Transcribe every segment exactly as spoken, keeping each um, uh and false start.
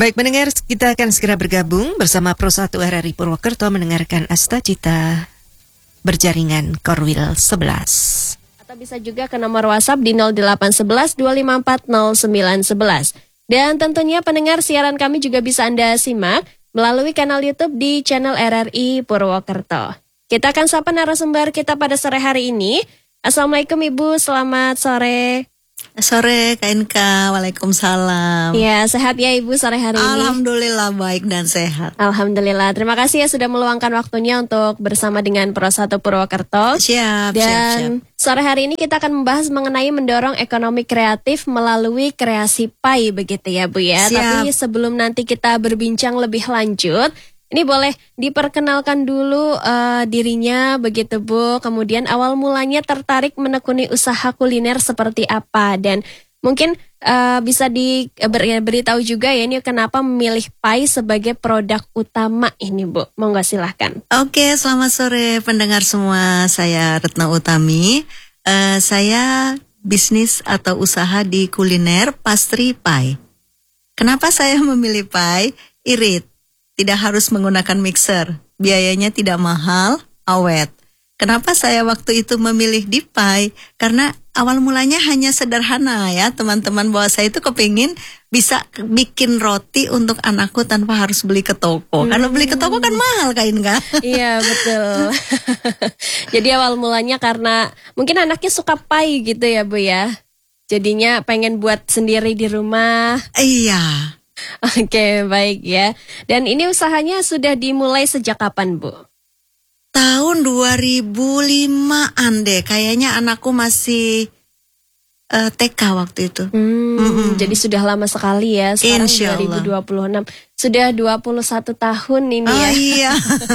Baik pendengar, kita akan segera bergabung bersama Pro satu R R I Purwokerto mendengarkan Asta Cita berjaringan Korwil sebelas. Atau bisa juga ke nomor WhatsApp di nol delapan satu satu dua lima empat nol sembilan satu satu. Dan tentunya pendengar, siaran kami juga bisa Anda simak melalui kanal YouTube di channel R R I Purwokerto. Kita akan sapa narasumber kita pada sore hari ini. Assalamualaikum Ibu, selamat sore. Sore Kak Inka, waalaikumsalam. Ya, sehat ya Ibu sore hari ini? Alhamdulillah baik dan sehat. Alhamdulillah, terima kasih ya sudah meluangkan waktunya untuk bersama dengan Pro satu Purwokerto. Siap, dan siap, siap. Sore hari ini kita akan membahas mengenai mendorong ekonomi kreatif melalui kreasi Pai, begitu ya Bu ya. Siap. Tapi sebelum nanti kita berbincang lebih lanjut, ini boleh diperkenalkan dulu uh, dirinya begitu Bu. Kemudian awal mulanya tertarik menekuni usaha kuliner seperti apa, dan mungkin uh, bisa diberitahu juga ya ini kenapa memilih Pai sebagai produk utama ini Bu. Monggo silahkan. Oke, selamat sore pendengar semua. Saya Retno Utami. Uh, saya bisnis atau usaha di kuliner pastry Pai. Kenapa saya memilih Pai? Irit. Tidak harus menggunakan mixer, biayanya tidak mahal, awet. Kenapa saya waktu itu memilih di Pai? Karena awal mulanya hanya sederhana ya teman-teman, bahwa saya itu kepingin bisa bikin roti untuk anakku tanpa harus beli ke toko. Hmm. Karena beli ke toko kan mahal Kak Inka. Iya betul. Jadi awal mulanya karena mungkin anaknya suka Pai gitu ya Bu ya. Jadinya pengen buat sendiri di rumah. Iya. Oke, baik ya. Dan ini usahanya sudah dimulai sejak kapan, Bu? Tahun dua ribu limaan deh. Kayaknya anakku masih uh, T K waktu itu. Hmm, mm-hmm. Jadi sudah lama sekali ya. Sekarang dua ribu dua puluh enam. Sudah dua puluh satu tahun ini oh, ya. Iya.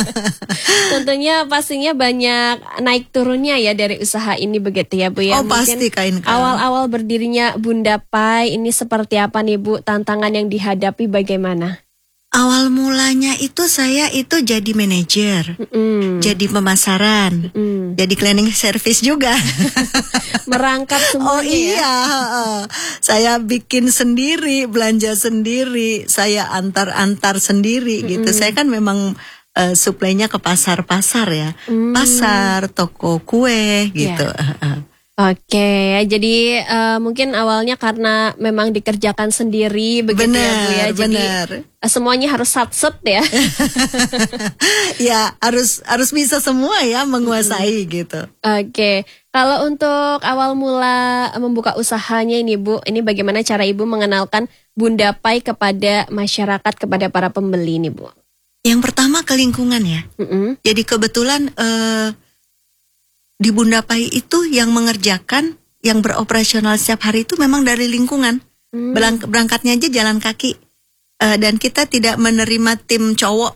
Tentunya pastinya banyak naik turunnya ya dari usaha ini begitu ya Bu ya. Oh mungkin pasti Kak Inka. Awal-awal berdirinya Bunda Pai ini seperti apa nih Bu? Tantangan yang dihadapi bagaimana? Awal mulanya itu saya itu jadi manajer, mm. jadi pemasaran, mm. jadi cleaning service juga. Merangkap semuanya. Oh iya, ya? Saya bikin sendiri, belanja sendiri, saya antar-antar sendiri mm. gitu. Saya kan memang uh, suplainya ke pasar-pasar ya, mm. pasar, toko kue gitu. Yeah. Oke, jadi uh, mungkin awalnya karena memang dikerjakan sendiri begitu bener, ya Bu ya. Jadi bener. semuanya harus satset ya. Ya, harus harus bisa semua ya menguasai hmm. gitu. Oke, kalau untuk awal mula membuka usahanya ini Bu, ini bagaimana cara Ibu mengenalkan Bunda Pai kepada masyarakat, kepada para pembeli ini Bu? Yang pertama ke lingkungan ya. Mm-hmm. Jadi kebetulan uh, di Bunda Pai itu yang mengerjakan, yang beroperasional setiap hari itu memang dari lingkungan. Hmm. Berang- berangkatnya aja jalan kaki. Uh, dan kita tidak menerima tim cowok.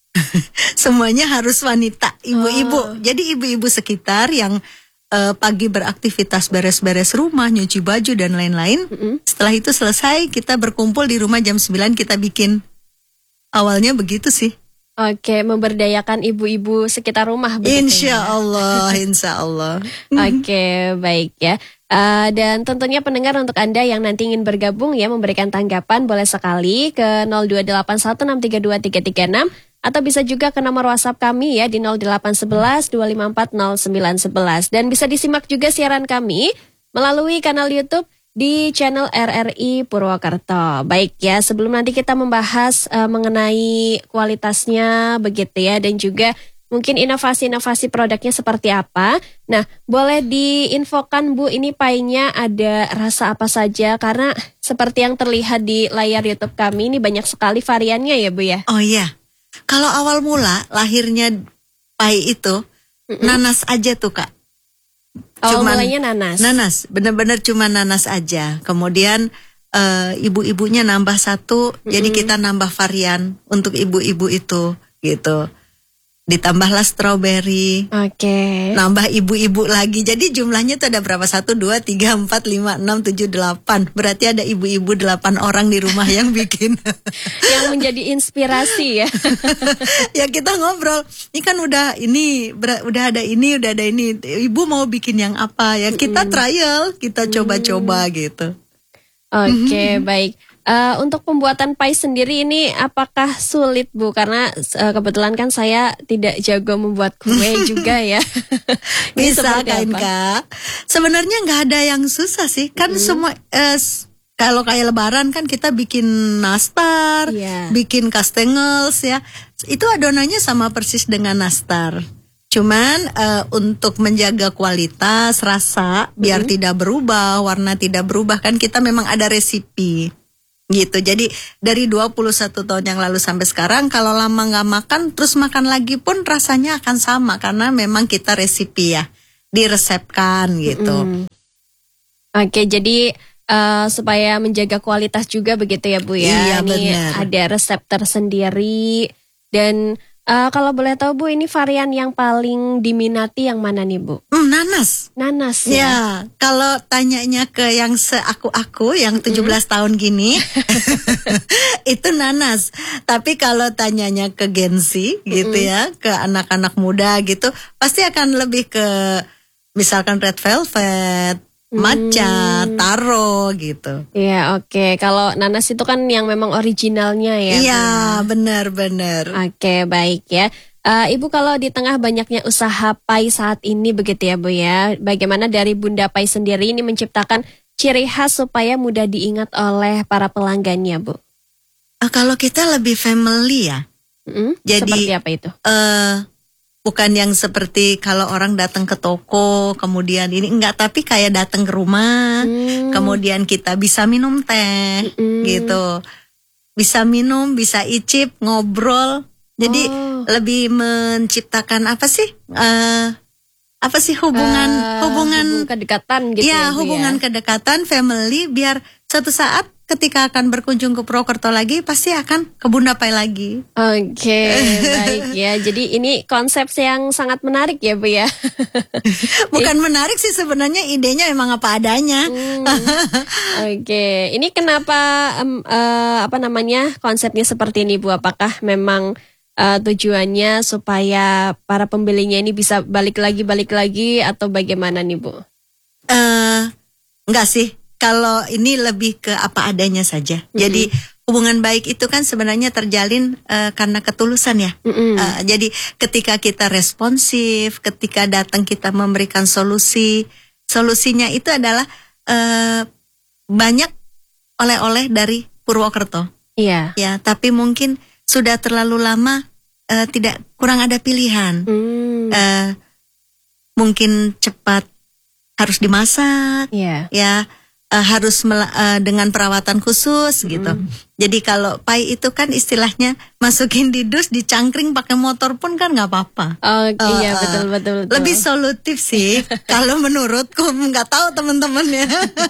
Semuanya harus wanita, ibu-ibu. Oh. Jadi ibu-ibu sekitar yang uh, pagi beraktivitas beres-beres rumah, nyuci baju dan lain-lain. Hmm. Setelah itu selesai, kita berkumpul di rumah jam sembilan kita bikin. Awalnya begitu sih. Oke, memberdayakan ibu-ibu sekitar rumah. Insya Allah, insya Allah. Oke, baik ya. Uh, dan tentunya pendengar, untuk Anda yang nanti ingin bergabung ya, memberikan tanggapan, boleh sekali ke nol dua delapan satu enam tiga dua tiga tiga enam atau bisa juga ke nomor WhatsApp kami ya di nol delapan satu satu dua lima empat nol sembilan satu satu. Dan bisa disimak juga siaran kami melalui kanal YouTube di channel R R I Purwokerto. Baik ya, sebelum nanti kita membahas uh, mengenai kualitasnya begitu ya, dan juga mungkin inovasi-inovasi produknya seperti apa. Nah, boleh diinfokan Bu, ini painya ada rasa apa saja? Karena seperti yang terlihat di layar YouTube kami, ini banyak sekali variannya ya Bu ya. Oh iya, kalau awal mula lahirnya pai itu Mm-mm. nanas aja tuh Kak. Awal cuman mulanya nanas. Nanas, benar-benar cuma nanas aja. Kemudian uh, ibu-ibunya nambah satu, mm-hmm. jadi kita nambah varian untuk ibu-ibu itu, gitu. Ditambahlah strawberry. Oke. Okay. Nambah ibu-ibu lagi. Jadi jumlahnya tuh ada berapa? Satu, dua, tiga, empat, lima, enam, tujuh, delapan. Berarti ada ibu-ibu delapan orang di rumah yang bikin. Yang menjadi inspirasi ya. Ya kita ngobrol. Ini kan udah ini, ber, udah ada ini, udah ada ini. Ibu mau bikin yang apa? Ya kita trial, kita coba-coba gitu. Oke, okay, baik. Uh, untuk pembuatan pie sendiri ini apakah sulit Bu? Karena uh, kebetulan kan saya tidak jago membuat kue juga ya. Bisa kan Kak? Sebenarnya nggak ada yang susah sih. Kan hmm. semua uh, kalau kayak Lebaran kan kita bikin nastar, yeah. bikin kastengels ya. Itu adonannya sama persis dengan nastar. Cuman uh, untuk menjaga kualitas rasa biar hmm. tidak berubah, warna tidak berubah kan kita memang ada resipi. Gitu. Jadi dari dua puluh satu tahun yang lalu sampai sekarang kalau lama nggak makan terus makan lagi pun rasanya akan sama karena memang kita resipi ya, diresepkan gitu. Mm. Oke, jadi uh, supaya menjaga kualitas juga begitu ya Bu ya. Iya, ini benar. Ada resep tersendiri dan uh, kalau boleh tahu Bu, ini varian yang paling diminati yang mana nih Bu? Hmm, nanas. Nanas ya. Ya, kalau tanyanya ke yang seaku-aku yang tujuh belas mm. tahun gini itu nanas. Tapi kalau tanyanya ke Gen Z gitu mm. ya, ke anak-anak muda gitu, pasti akan lebih ke misalkan red velvet, matcha, mm. taro gitu. Iya, oke. Okay. Kalau nanas itu kan yang memang originalnya ya. Iya, benar-benar. Oke, okay, baik ya. Uh, Ibu, kalau di tengah banyaknya usaha pie saat ini begitu ya Bu ya, bagaimana dari Bunda Pie sendiri ini menciptakan ciri khas supaya mudah diingat oleh para pelanggannya Bu? Uh, kalau kita lebih family ya. Mm-hmm. Jadi seperti apa itu? Uh, bukan yang seperti kalau orang datang ke toko kemudian ini enggak, tapi kayak datang ke rumah, mm. kemudian kita bisa minum teh mm. gitu, bisa minum, bisa icip, ngobrol. Jadi oh. lebih menciptakan apa sih? Uh, apa sih hubungan uh, hubungan hubungan kedekatan gitu ya, ya hubungan ya? Kedekatan family biar suatu saat ketika akan berkunjung ke Purwokerto lagi pasti akan ke Bunda Pie lagi. Oke, okay, baik ya. Jadi ini konsep yang sangat menarik ya Bu ya. Bukan menarik sih sebenarnya, idenya emang apa adanya. Hmm. Oke, okay. Ini kenapa um, uh, apa namanya konsepnya seperti ini Bu? Apakah memang Uh, tujuannya supaya para pembelinya ini bisa balik lagi balik lagi atau bagaimana nih Bu? Uh, enggak sih, kalau ini lebih ke apa adanya saja. Mm-hmm. Jadi hubungan baik itu kan sebenarnya terjalin uh, karena ketulusan ya. Mm-hmm. Uh, jadi ketika kita responsif, ketika datang kita memberikan solusi, solusinya itu adalah uh, banyak oleh-oleh dari Purwokerto. Iya. Ya, tapi mungkin sudah terlalu lama uh, tidak kurang ada pilihan. Mm. Uh, mungkin cepat harus dimasak, yeah. ya uh, harus mel- uh, dengan perawatan khusus gitu. Mm. Jadi kalau pie itu kan istilahnya masukin di dus, dicangkring pakai motor pun kan nggak apa-apa. Oh uh, iya uh, betul, betul betul. Lebih solutif sih kalau menurutku, nggak tahu teman-temannya.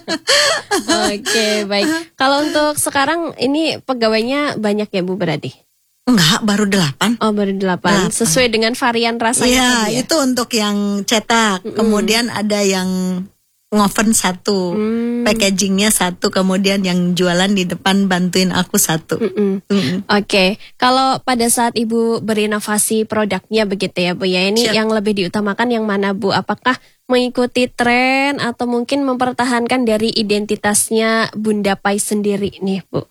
Oke okay, baik. Kalau untuk sekarang ini pegawainya banyak ya Bu berarti? Enggak, baru delapan. Oh, baru delapan. Sesuai dengan varian rasanya ya, tadi ya? Itu untuk yang cetak. Mm-mm. Kemudian ada yang ngoven satu. Mm. Packagingnya satu. Kemudian yang jualan di depan bantuin aku satu. Oke. Okay. Kalau pada saat Ibu berinovasi produknya begitu ya Bu ya. Ini Siap. Yang lebih diutamakan yang mana Bu? Apakah mengikuti tren atau mungkin mempertahankan dari identitasnya Bunda Pie sendiri nih Bu?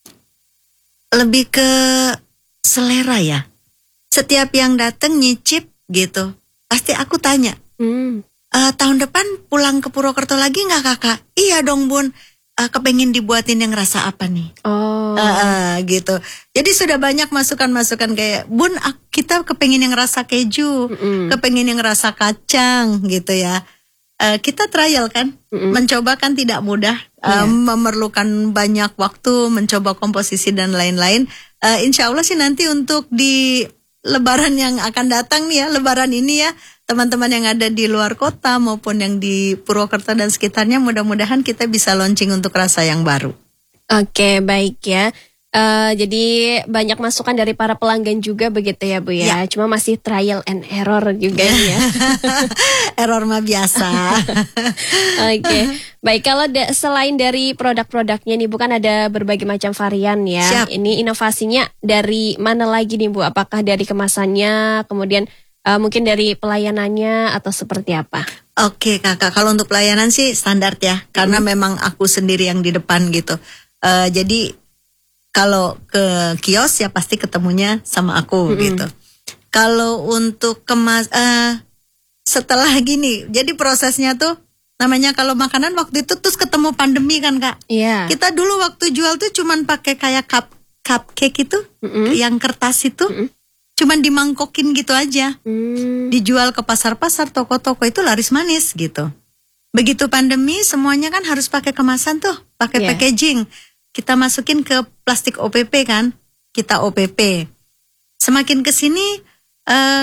Lebih ke selera ya. Setiap yang datang nyicip gitu, pasti aku tanya, hmm. e, tahun depan pulang ke Purwokerto lagi nggak kakak? Iya dong Bun, e, kepengen dibuatin yang rasa apa nih? Oh, e, e, gitu. Jadi sudah banyak masukan-masukan kayak Bun, kita kepengen yang rasa keju, mm-mm. kepengen yang rasa kacang gitu ya. E, kita trial kan, mm-mm. mencoba kan tidak mudah, yeah. e, memerlukan banyak waktu, mencoba komposisi dan lain-lain. Uh, insya Allah sih nanti untuk di Lebaran yang akan datang nih ya, Lebaran ini ya, teman-teman yang ada di luar kota maupun yang di Purwokerto dan sekitarnya, mudah-mudahan kita bisa launching untuk rasa yang baru. Oke, baik ya. Uh, jadi banyak masukan dari para pelanggan juga begitu ya Bu ya. ya. Cuma masih trial and error juga ya. Error mah biasa. Oke, okay. Baik, kalau da- selain dari produk-produknya nih Bu, kan ada berbagai macam varian ya. Siap. Ini inovasinya dari mana lagi nih Bu? Apakah dari kemasannya, kemudian uh, mungkin dari pelayanannya atau seperti apa? Oke okay, kakak, kalau untuk pelayanan sih standar ya, karena hmm. memang aku sendiri yang di depan gitu. Uh, jadi kalau ke kios ya pasti ketemunya sama aku mm-hmm. gitu. Kalau untuk kemas uh, setelah gini, jadi prosesnya tuh namanya kalau makanan waktu itu terus ketemu pandemi kan Kak. Iya. Yeah. Kita dulu waktu jual tuh cuman pakai kayak cup cupcake itu, mm-hmm. yang kertas itu, mm-hmm. cuman dimangkokin gitu aja, mm. dijual ke pasar-pasar, toko-toko itu laris manis gitu. Begitu pandemi semuanya kan harus pakai kemasan tuh, pakai yeah. packaging. Kita masukin ke plastik O P P kan, kita O P P. Semakin kesini uh,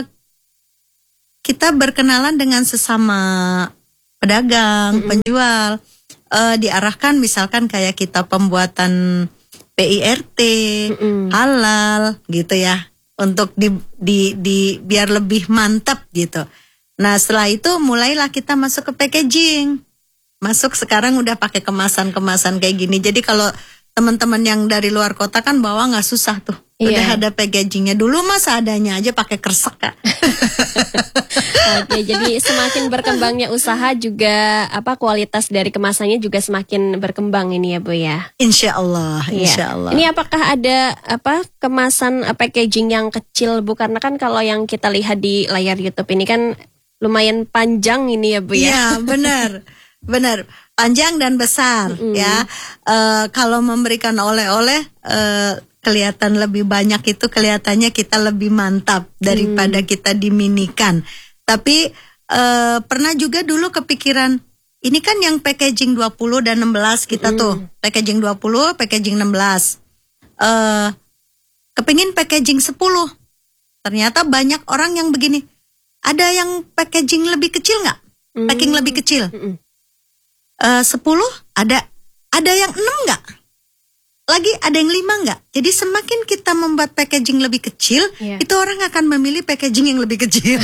kita berkenalan dengan sesama pedagang, mm-hmm. penjual, uh, diarahkan misalkan kayak kita pembuatan P I R T, mm-hmm. halal gitu ya, untuk di, di, di biar lebih mantap gitu. Nah setelah itu mulailah kita masuk ke packaging, masuk sekarang udah pakai kemasan-kemasan kayak gini. Jadi kalau teman-teman yang dari luar kota kan bawa nggak susah tuh. Udah yeah. ada packagingnya. Dulu mah seadanya aja pakai kresek Kak. Oke, jadi semakin berkembangnya usaha juga apa kualitas dari kemasannya juga semakin berkembang ini ya Bu ya. Insya Allah, Insya Allah. Ini apakah ada apa kemasan packaging yang kecil Bu? Karena kan kalau yang kita lihat di layar YouTube ini kan lumayan panjang ini ya Bu ya. Iya benar, benar. Panjang dan besar mm. ya. Uh, kalau memberikan oleh-oleh uh, kelihatan lebih banyak itu kelihatannya kita lebih mantap daripada mm. kita diminikan. Tapi uh, pernah juga dulu kepikiran ini kan yang packaging dua puluh dan enam belas kita mm. tuh packaging dua puluh, packaging enam belas. Uh, kepingin packaging sepuluh. Ternyata banyak orang yang begini. Ada yang packaging lebih kecil nggak? Mm. Packing lebih kecil. Mm. Uh, sepuluh ada, ada yang enam nggak? Lagi ada yang lima nggak? Jadi semakin kita membuat packaging lebih kecil, yeah. itu orang akan memilih packaging yang lebih kecil.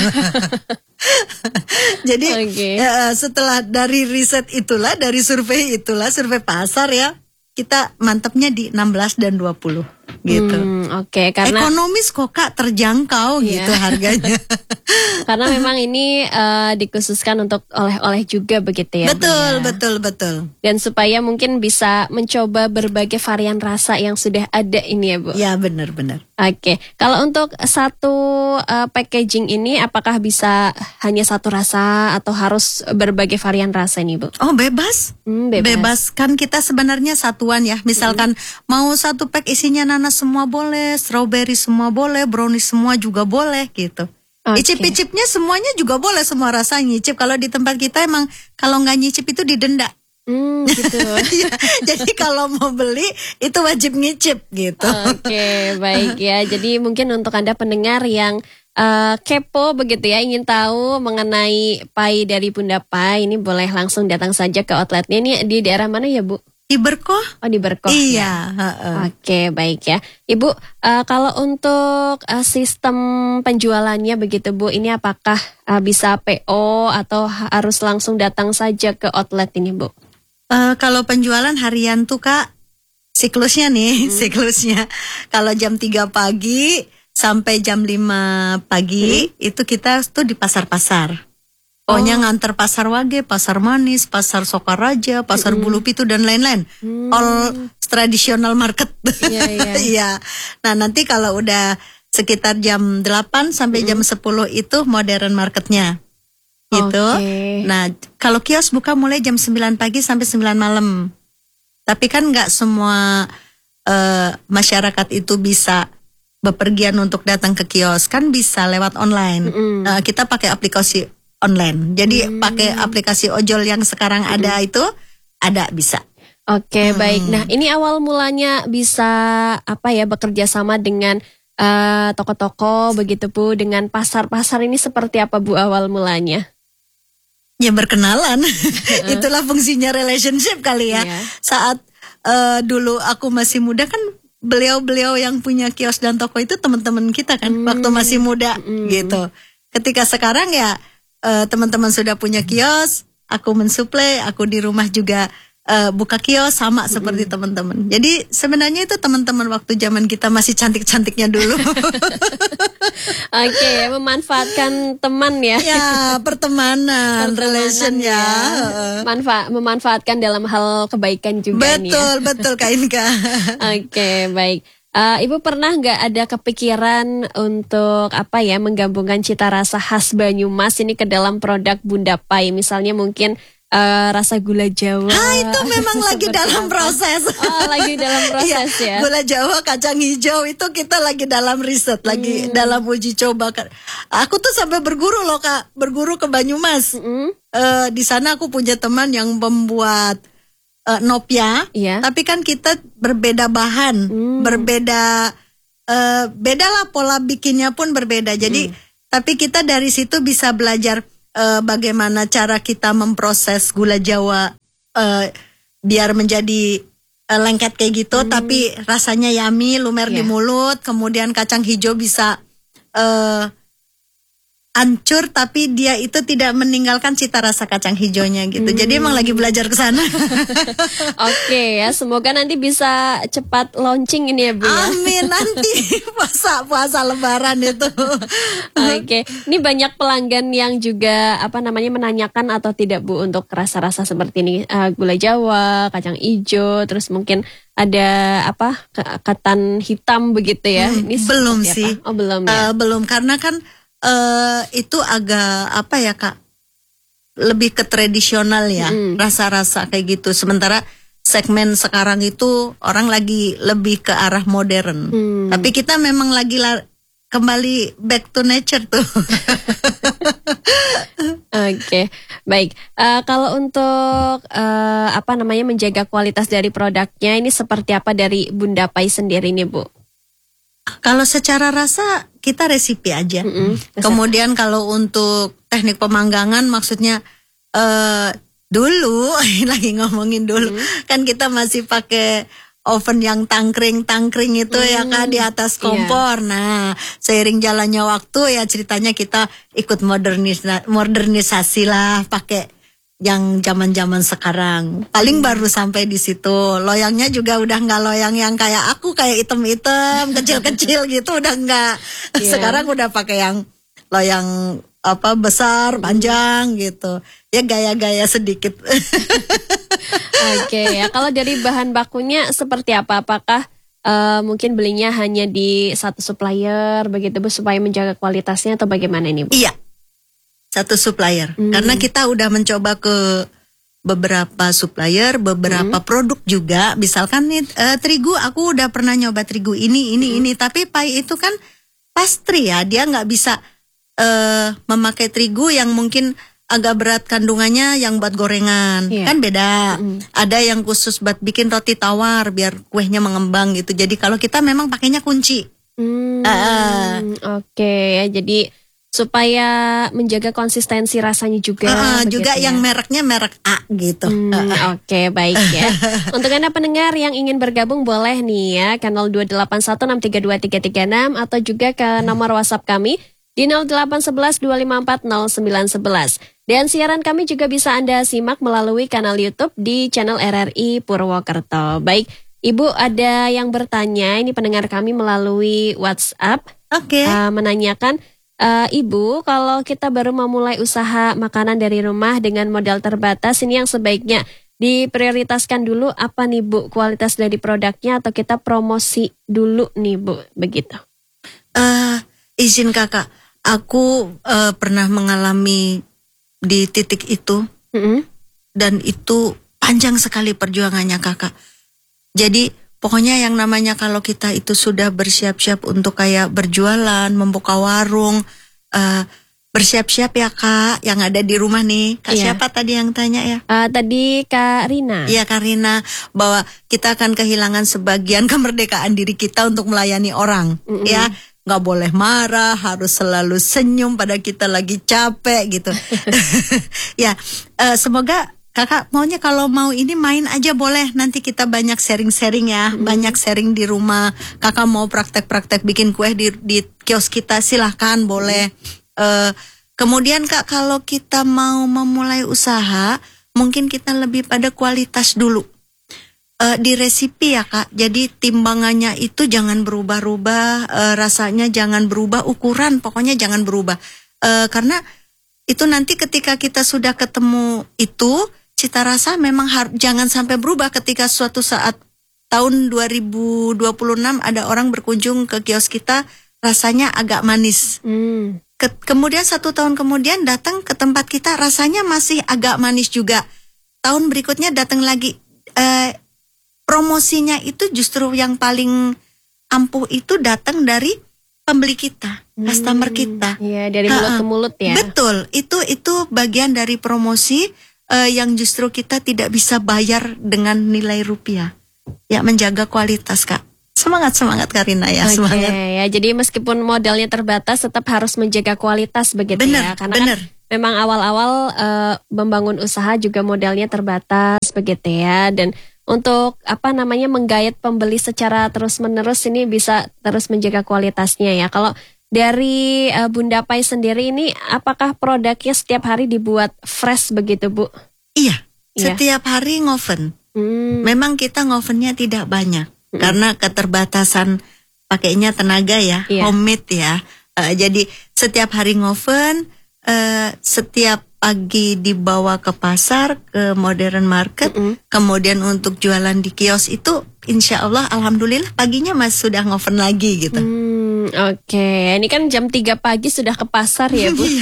Jadi okay. uh, setelah dari riset itulah, dari survei itulah, survei pasar ya, kita mantapnya di enam belas dan dua puluh gitu. Hmm, Oke, okay, karena ekonomis kok Kak, terjangkau yeah. gitu harganya. Karena memang ini uh, dikhususkan untuk oleh-oleh juga begitu ya. Betul, Bu, ya? betul, betul. Dan supaya mungkin bisa mencoba berbagai varian rasa yang sudah ada ini ya Bu. Ya benar-benar. Oke, okay. Kalau untuk satu uh, packaging ini apakah bisa hanya satu rasa atau harus berbagai varian rasa ini Bu? Oh bebas, hmm, bebas. Bebas kan kita sebenarnya satuan ya. Misalkan hmm. mau satu pack isinya nanas semua boleh, strawberry semua boleh, brownie semua juga boleh gitu. Okay. Icip-icipnya semuanya juga boleh, semua rasa nyicip. Kalau di tempat kita emang kalau nggak nyicip itu didenda. Hmm, gitu. Ya, jadi kalau mau beli itu wajib ngicip gitu. Oke, okay, baik ya. Jadi mungkin untuk Anda pendengar yang uh, kepo begitu ya, ingin tahu mengenai pai dari Bunda Pai, ini boleh langsung datang saja ke outletnya. Ini di daerah mana ya Bu? Di Berkoh. Oh di Berkoh. Iya. Ya? Oke okay, baik ya. Ibu uh, kalau untuk uh, sistem penjualannya begitu Bu, ini apakah uh, bisa P O atau harus langsung datang saja ke outlet ini Bu? Uh, kalau penjualan harian tuh Kak, siklusnya nih, hmm. siklusnya. Kalau jam tiga pagi sampai jam lima pagi hmm. itu kita tuh di pasar-pasar. Pokoknya oh. nganter pasar Wage, pasar Manis, pasar Sokaraja, pasar mm. Bulu Pitu dan lain-lain. Mm. All traditional market. Iya, yeah, yeah. Nah, nanti kalau udah sekitar jam delapan sampai mm. jam sepuluh itu modern marketnya. Gitu. Okay. Nah, kalau kios buka mulai jam sembilan pagi sampai sembilan malam. Tapi kan nggak semua uh, masyarakat itu bisa bepergian untuk datang ke kios. Kan bisa lewat online. Mm. Uh, kita pakai aplikasi online. Jadi hmm. pakai aplikasi ojol yang sekarang hmm. ada itu ada bisa. Oke, hmm. baik. Nah, ini awal mulanya bisa apa ya bekerja sama dengan uh, toko-toko begitu Bu, dengan pasar-pasar ini seperti apa Bu awal mulanya? Ya berkenalan. Itulah fungsinya relationship kali ya. Yeah. Saat uh, dulu aku masih muda kan beliau-beliau yang punya kios dan toko itu teman-teman kita kan hmm. waktu masih muda hmm. gitu. Ketika sekarang ya Uh, teman-teman sudah punya kios, aku mensuplai, aku di rumah juga uh, buka kios sama mm-hmm. seperti teman-teman. Jadi sebenarnya itu teman-teman waktu zaman kita masih cantik-cantiknya dulu. Oke, okay, memanfaatkan teman ya. Ya, pertemanan, pertemanan relation ya. ya. Manfa- memanfaatkan dalam hal kebaikan juga nih. Betul, ya. betul Kak Inka. Oke, okay, baik. Uh, Ibu pernah nggak ada kepikiran untuk apa ya menggabungkan cita rasa khas Banyumas ini ke dalam produk Bunda Pai, misalnya mungkin uh, rasa gula Jawa? Ah, itu memang lagi dalam apa? proses. Oh, lagi dalam proses ya. Gula Jawa, kacang hijau itu kita lagi dalam riset, lagi hmm. dalam uji coba. Aku tuh sampai berguru loh Kak, berguru ke Banyumas. Hmm. Uh, di sana aku punya teman yang membuat Uh, nopia, yeah. tapi kan kita berbeda bahan, mm. berbeda, uh, beda lah pola bikinnya pun berbeda. Jadi, mm. tapi kita dari situ bisa belajar uh, bagaimana cara kita memproses gula Jawa uh, biar menjadi uh, lengket kayak gitu, mm. tapi rasanya yummy, lumer yeah. di mulut. Kemudian kacang hijau bisa uh, hancur tapi dia itu tidak meninggalkan cita rasa kacang hijaunya gitu. Hmm. Jadi emang lagi belajar ke sana. Oke ya, semoga nanti bisa cepat launching ini ya Bu ya. Amin, nanti puasa puasa lebaran itu. Oke, ini banyak pelanggan yang juga apa namanya menanyakan atau tidak Bu untuk rasa-rasa seperti ini, uh, gula Jawa, kacang hijau, terus mungkin ada apa ketan hitam begitu ya. Hmm, ini belum sih. Apa? Oh belum ya. Uh, belum karena kan Uh, itu agak apa ya Kak, lebih ke tradisional ya, mm. rasa-rasa kayak gitu. Sementara segmen sekarang itu orang lagi lebih ke arah modern. Mm. Tapi kita memang lagi la- kembali back to nature tuh. Oke, okay. Baik. Uh, kalau untuk uh, apa namanya menjaga kualitas dari produknya ini seperti apa dari Bunda Pai sendiri nih Bu? Kalau secara rasa kita resipi aja. Mm-hmm. Kemudian kalau untuk teknik pemanggangan maksudnya uh, dulu lagi ngomongin dulu mm. kan kita masih pakai oven yang tangkring-tangkring itu mm. ya Kak di atas kompor. Yeah. Nah, seiring jalannya waktu ya ceritanya kita ikut modernis modernisasi lah pakai yang zaman-zaman sekarang. Paling hmm. baru sampai di situ. Loyangnya juga udah nggak loyang yang kayak aku, kayak item-item kecil-kecil gitu, udah nggak. Yeah. Sekarang udah pakai yang loyang apa besar, panjang gitu. Ya gaya-gaya sedikit. Oke, okay, ya kalau dari bahan bakunya seperti apa? Apakah uh, mungkin belinya hanya di satu supplier begitu Bu supaya menjaga kualitasnya atau bagaimana ini Bu? Iya. Satu supplier, hmm. karena kita udah mencoba ke beberapa supplier, beberapa hmm. produk juga. Misalkan nih uh, terigu, aku udah pernah nyoba terigu ini, ini, hmm. ini. Tapi pai itu kan pastry ya, dia nggak bisa uh, memakai terigu yang mungkin agak berat kandungannya yang buat gorengan, yeah. kan beda. Hmm. Ada yang khusus buat bikin roti tawar biar kuehnya mengembang gitu. Jadi kalau kita memang pakainya kunci. Hmm. Uh, Oke, okay, ya jadi supaya menjaga konsistensi rasanya juga. Uh, juga ya? Yang mereknya merek A gitu. Hmm, uh. Oke, okay, baik ya. Untuk Anda pendengar yang ingin bergabung boleh nih ya ke nol dua delapan satu enam tiga dua tiga tiga enam atau juga ke nomor WhatsApp kami di nol delapan satu satu dua lima empat nol sembilan satu satu. Dan siaran kami juga bisa Anda simak melalui kanal YouTube di channel R R I Purwokerto. Baik, Ibu ada yang bertanya, ini pendengar kami melalui WhatsApp. Oke. Okay. Uh, menanyakan, Uh, Ibu, kalau kita baru memulai usaha makanan dari rumah dengan modal terbatas, ini yang sebaiknya diprioritaskan dulu apa nih Bu? Kualitas dari produknya atau kita promosi dulu nih Bu? Begitu. Uh, izin Kakak, aku uh, pernah mengalami di titik itu, mm-hmm. dan itu panjang sekali perjuangannya Kakak. Jadi pokoknya yang namanya kalau kita itu sudah bersiap-siap untuk kayak berjualan, membuka warung, uh, bersiap-siap ya Kak, yang ada di rumah nih. Kak yeah. siapa tadi yang tanya ya? Uh, tadi Kak Rina. Iya Kak Rina, bahwa kita akan kehilangan sebagian kemerdekaan diri kita untuk melayani orang, mm-hmm. ya. Nggak boleh marah, harus selalu senyum pada kita lagi capek gitu. Ya, uh, semoga Kakak maunya kalau mau ini main aja boleh, nanti kita banyak sharing-sharing ya, hmm. banyak sharing di rumah. Kakak mau praktek-praktek bikin kue di, di kios kita silahkan boleh. Hmm. Uh, kemudian Kak kalau kita mau memulai usaha, mungkin kita lebih pada kualitas dulu. Uh, di resipi ya Kak, jadi timbangannya itu jangan berubah-ubah, uh, rasanya jangan berubah, ukuran pokoknya jangan berubah. Uh, karena itu nanti ketika kita sudah ketemu itu, cita rasa memang har- jangan sampai berubah ketika suatu saat tahun dua ribu dua puluh enam ada orang berkunjung ke kios kita, rasanya agak manis. Hmm. Ke- kemudian satu tahun kemudian datang ke tempat kita, rasanya masih agak manis juga. Tahun berikutnya datang lagi, uh, promosinya itu justru yang paling ampuh itu datang dari pembeli kita, hmm, customer kita. Iya, dari mulut ke mulut ya. Betul, itu itu bagian dari promosi uh, yang justru kita tidak bisa bayar dengan nilai rupiah. Ya, menjaga kualitas Kak. Semangat semangat Karina ya, okay, semangat. Ya, jadi meskipun modalnya terbatas, tetap harus menjaga kualitas begitu bener, ya. Karena bener. Kan memang awal-awal uh, membangun usaha juga modalnya terbatas begitu ya, dan untuk apa namanya menggait pembeli secara terus-menerus ini bisa terus menjaga kualitasnya ya. Kalau dari uh, Bunda Pai sendiri ini, apakah produknya setiap hari dibuat fresh begitu Bu? Iya, iya. Setiap hari ngoven. Hmm. Memang kita ngovennya tidak banyak hmm. karena keterbatasan pakainya tenaga ya, iya. homemade ya. Uh, jadi setiap hari ngoven, uh, setiap pagi dibawa ke pasar, ke modern market, mm-hmm. kemudian untuk jualan di kios itu insya Allah alhamdulillah paginya mas sudah ngoven lagi gitu. Hmm, Oke, okay. Ini kan jam tiga pagi sudah ke pasar ya Bu.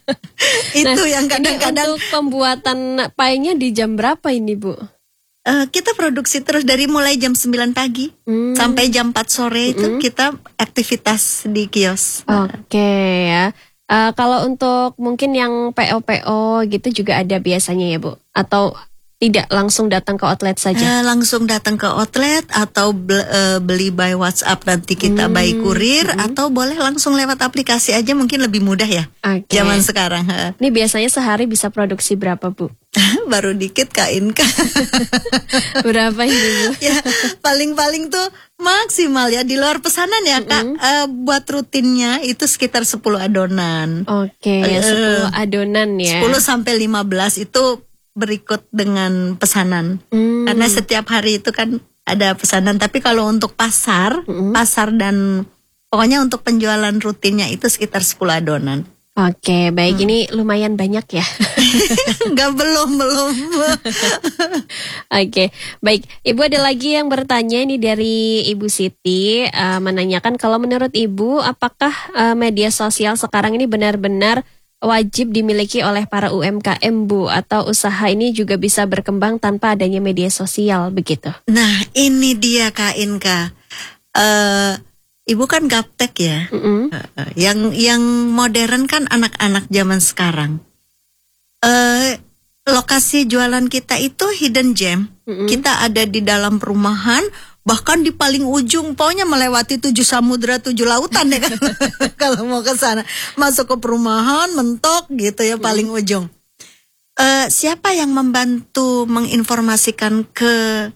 Itu nah, yang kadang-kadang. Untuk pembuatan painya di jam berapa ini Bu? Uh, kita produksi terus dari mulai jam sembilan pagi hmm. sampai jam empat sore itu mm-hmm. kita aktivitas di kios. Oke okay, ya. Uh, kalau untuk mungkin yang P O P O gitu juga ada biasanya ya Bu? Atau tidak langsung datang ke outlet saja? Uh, langsung datang ke outlet atau be- uh, beli by WhatsApp nanti kita hmm. by kurir hmm. atau boleh langsung lewat aplikasi aja mungkin lebih mudah ya okay. zaman sekarang. Uh. Ini biasanya sehari bisa produksi berapa Bu? Baru dikit Kak Inka. Berapa ini Bu? Ya paling-paling tuh maksimal ya di luar pesanan ya Kak. Mm-hmm. uh, buat rutinnya itu sekitar sepuluh adonan. Oke, okay, uh, sepuluh adonan ya. sepuluh sampai lima belas itu berikut dengan pesanan. Mm. Karena setiap hari itu kan ada pesanan. Tapi kalau untuk pasar, mm-hmm. pasar dan pokoknya untuk penjualan rutinnya itu sekitar sepuluh adonan. Oke, baik. Hmm. Ini lumayan banyak ya. Enggak, belum, belum. Oke, baik. Ibu ada lagi yang bertanya ini dari Ibu Siti, uh, menanyakan kalau menurut Ibu, apakah uh, media sosial sekarang ini benar-benar wajib dimiliki oleh para U M K M Bu, atau usaha ini juga bisa berkembang tanpa adanya media sosial begitu? Nah, ini dia Kak Inka. Uh, Ibu kan gaptek ya, mm-hmm. uh, yang yang modern kan anak-anak zaman sekarang. Uh, lokasi jualan kita itu hidden gem, mm-hmm. kita ada di dalam perumahan, bahkan di paling ujung, pokoknya melewati tujuh samudra, tujuh lautan ya kan. Kalau mau ke sana, masuk ke perumahan, mentok gitu ya, paling mm-hmm. ujung. Uh, siapa yang membantu menginformasikan ke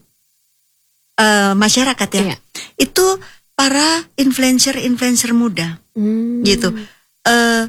uh, masyarakat ya? Yeah. Itu para influencer-influencer muda, hmm. gitu. Uh,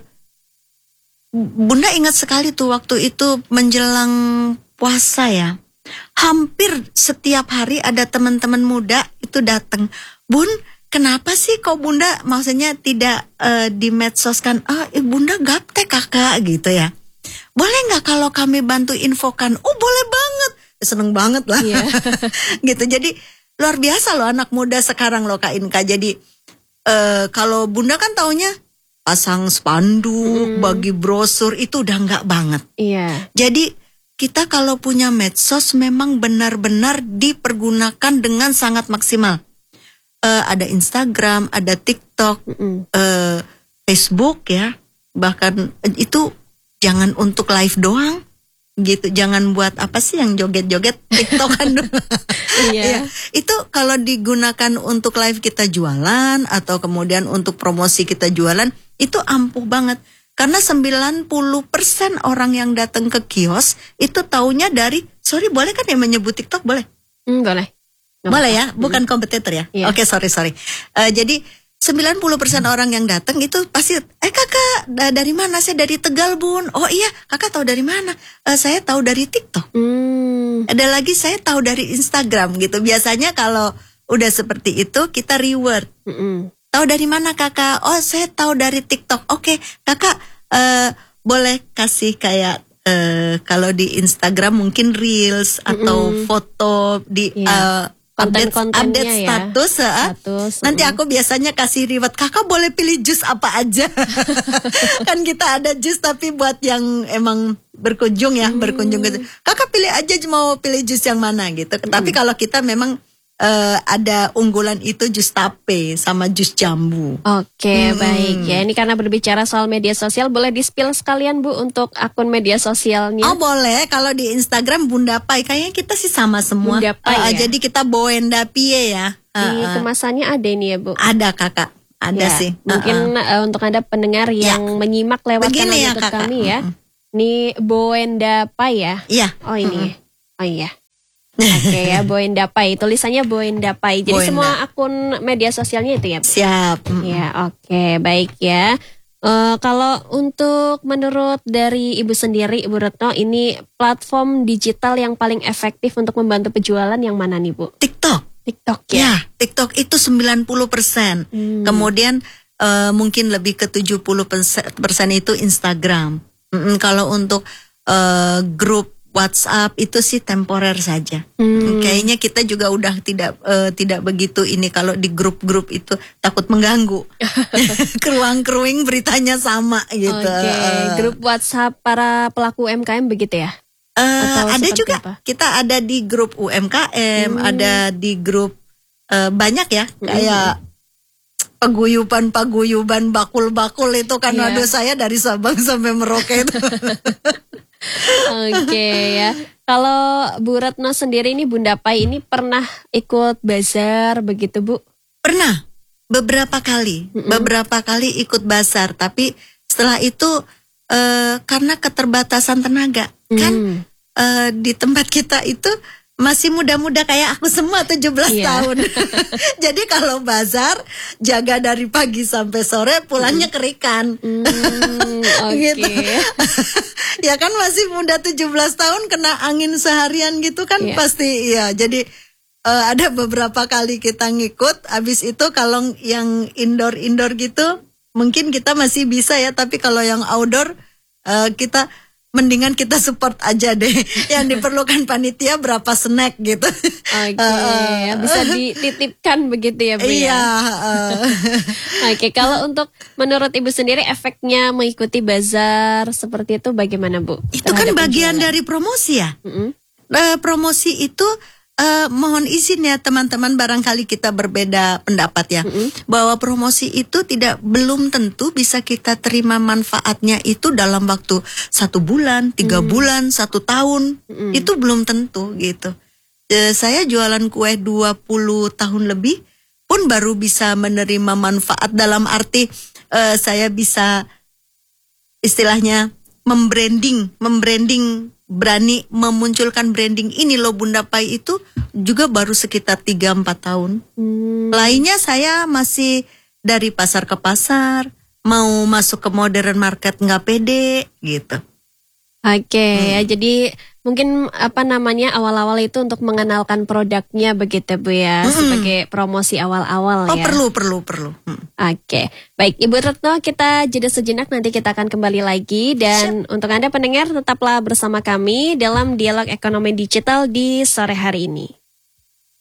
Bunda ingat sekali tuh waktu itu menjelang puasa ya, hampir setiap hari ada teman-teman muda itu datang. Bun, kenapa sih kok Bunda maksudnya tidak uh, di medsos kan? Ah, eh, Bunda gaptek kakak gitu ya. Boleh nggak kalau kami bantu infokan? Oh boleh banget, seneng banget lah, yeah. gitu. Jadi luar biasa loh anak muda sekarang loh Kak Inka. Jadi uh, kalau Bunda kan taunya pasang spanduk, mm. bagi brosur itu udah nggak banget. Iya. Jadi kita kalau punya medsos memang benar-benar dipergunakan dengan sangat maksimal. Uh, ada Instagram, ada TikTok, uh, Facebook ya. Bahkan itu jangan untuk live doang. Gitu, jangan buat apa sih yang joget-joget TikTokan dulu. Iya. Ya, itu kalau digunakan untuk live kita jualan atau kemudian untuk promosi kita jualan, itu ampuh banget. Karena sembilan puluh persen orang yang datang ke kios itu taunya dari, sorry boleh kan ya menyebut TikTok, boleh? Hmm, boleh. Boleh ya, bukan kompetitor ya. Iya. Oke, sorry sorry. Uh, jadi sembilan puluh persen orang yang datang itu pasti, eh kakak da- dari mana? Saya dari Tegal Bun. Oh iya, kakak tahu dari mana? "E, saya tahu dari TikTok. Hmm. Ada lagi saya tahu dari Instagram gitu. Biasanya kalau udah seperti itu kita reward. Mm-mm. Tahu dari mana kakak? Oh saya tahu dari TikTok. Oke kakak uh, boleh kasih kayak uh, kalau di Instagram mungkin reels atau Mm-mm. foto di Iya. uh, update, Konten-kontennya update ya. status, uh, Status, nanti mm. aku biasanya kasih reward, kakak boleh pilih jus apa aja. Kan kita ada jus tapi buat yang emang berkunjung ya, Hmm. berkunjung gitu. Kakak pilih aja mau pilih jus yang mana gitu. Hmm. Tapi kalau kita memang uh, ada unggulan itu jus tape sama jus jambu. Oke, Hmm. baik ya. Ini karena berbicara soal media sosial, boleh di-spill sekalian Bu untuk akun media sosialnya. Oh boleh, kalau di Instagram Bunda Pai, kayaknya kita sih sama semua. Bunda Pai Uh, ya? Jadi kita Boenda Pie ya. Uh, Di uh. kemasannya ada ini ya Bu. Ada kakak, ada Ya, sih. Mungkin Uh-uh. uh, untuk Anda pendengar Ya. yang menyimak lewat Begini kanal ya, YouTube Kakak. kami ya. Mm-mm. Ini Boenda Pai ya. Iya. Oh ini. Oh iya. Oke ya, Boenda Pai. Tulisannya Boenda Pai. Jadi Boenda. semua akun media sosialnya itu ya, Bu? Siap. Mm-mm. Ya, oke, baik ya. Eh, kalau untuk menurut dari Ibu sendiri, Ibu Retno, ini platform digital yang paling efektif untuk membantu penjualan yang mana nih, Bu? TikTok. TikTok Ya, ya. TikTok itu sembilan puluh persen. Hmm. Kemudian eh, mungkin lebih ke tujuh puluh persen itu Instagram. Mm-mm, kalau untuk eh, grup WhatsApp itu sih temporer saja. Hmm. Kayaknya kita juga udah tidak eh, tidak begitu ini kalau di grup-grup itu takut mengganggu. Keruang-keruing beritanya sama gitu. Oke, Eh, grup WhatsApp para pelaku U M K M begitu ya? eh, atau ada seperti juga apa? kita ada di grup U M K M, Hmm. ada di grup eh, banyak ya kayak paguyuban-paguyuban bakul-bakul itu kan Iya. aduh saya dari Sabang sampai Merauke itu. Oke ya. Kalau Bu Retno sendiri ini Bunda Pai ini pernah ikut bazar begitu, Bu? Pernah beberapa kali, beberapa kali ikut basar, tapi setelah itu eh, karena keterbatasan tenaga kan Hmm. eh, di tempat kita itu masih muda-muda kayak aku semua tujuh belas Iya. tahun. Jadi kalau bazar jaga dari pagi sampai sore, pulangnya kerikan. Hmm, oke. Gitu. Ya kan masih muda tujuh belas tahun kena angin seharian gitu kan Iya. pasti ya. Jadi eh, ada beberapa kali kita ngikut, habis itu kalau yang indoor-indoor gitu mungkin kita masih bisa ya, tapi kalau yang outdoor eh, kita mendingan kita support aja deh. Yang diperlukan panitia berapa snack gitu. Oke, Eh, ya, bisa dititipkan begitu ya, Bu Iya. ya. eh. Oke, kalau untuk menurut Ibu sendiri efeknya mengikuti bazar seperti itu bagaimana, Bu? Itu kan terhadap bagian penjualan? dari promosi ya. Mm-mm. Eh, promosi itu eh, mohon izin ya teman-teman, barangkali kita berbeda pendapat ya, bahwa promosi itu tidak belum tentu bisa kita terima manfaatnya itu dalam waktu satu bulan, tiga bulan, satu tahun, itu belum tentu gitu. Eh, saya jualan kue dua puluh tahun lebih pun baru bisa menerima manfaat dalam arti eh, saya bisa istilahnya membranding, membranding berani memunculkan branding ini loh Bunda Pai itu juga baru sekitar tiga empat tahun. Hmm, Lainnya saya masih dari pasar ke pasar, mau masuk ke modern market nggak pede gitu. Oke, ya jadi mungkin apa namanya awal-awal itu untuk mengenalkan produknya begitu, Bu ya, sebagai promosi awal-awal Oh ya. perlu, perlu, perlu. Hmm. Oke, baik Ibu Retno, kita jeda sejenak, nanti kita akan kembali lagi. Dan untuk Anda pendengar, tetaplah bersama kami dalam Dialog Ekonomi Digital di sore hari ini.